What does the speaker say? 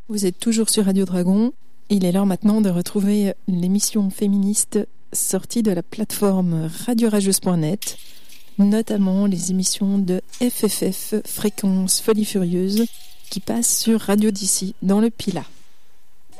Vous êtes toujours sur Radio Dragon. Il est l'heure maintenant de retrouver l'émission féministe sortie de la plateforme radiorageuse.net, notamment les émissions de FFF, Fréquence Folie Furieuse, qui passent sur Radio d'ici dans le Pilat.